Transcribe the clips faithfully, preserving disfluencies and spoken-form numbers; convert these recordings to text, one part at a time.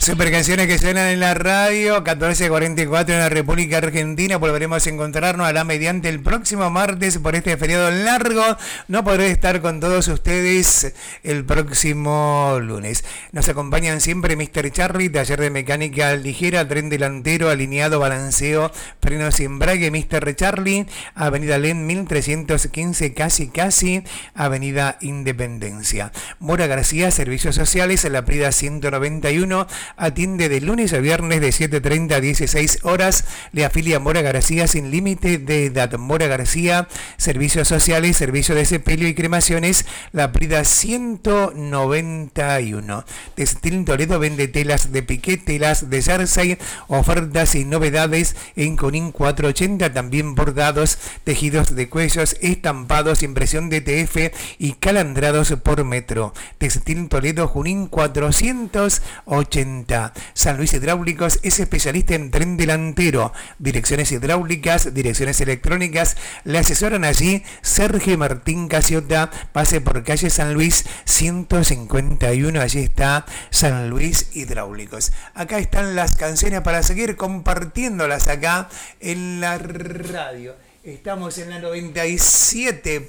Super canciones que suenan en la radio, catorce cuarenta y cuatro en la República Argentina. Volveremos a encontrarnos a la mediante el próximo martes por este feriado largo. No podré estar con todos ustedes el próximo lunes. Nos acompañan siempre mister Charlie, taller de mecánica ligera, tren delantero, alineado, balanceo, frenos y embrague. mister Charlie, Avenida Len mil trescientos quince, casi casi, Avenida Independencia. Mora García, Servicios Sociales, en la Prida ciento noventa y uno. Atiende de lunes a viernes de siete treinta a dieciséis horas. Le afilia Mora García sin límite de edad. Mora García, Servicios Sociales, Servicio de Sepelio y Cremaciones, La Prida ciento noventa y uno. Textil Toledo vende telas de piqué, telas de jersey, ofertas y novedades en Conín cuatrocientos ochenta, también bordados, tejidos de cuellos, estampados, impresión de T F y calandrados por metro. Textil Toledo, Junín cuatrocientos ochenta. San Luis Hidráulicos es especialista en tren delantero, direcciones hidráulicas, direcciones electrónicas. Le asesoran allí Sergio Martín Casiota. Pase por calle San Luis ciento cincuenta y uno. Allí está San Luis Hidráulicos. Acá están las canciones para seguir compartiéndolas acá en la radio. Estamos en la noventa y siete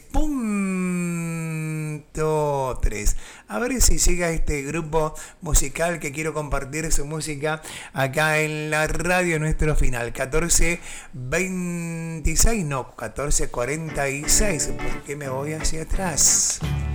punto tres. A ver si llega este grupo musical que quiero compartir su música acá en la radio, nuestro final. catorce veintiséis, no, catorce cuarenta y seis. ¿Por qué me voy hacia atrás?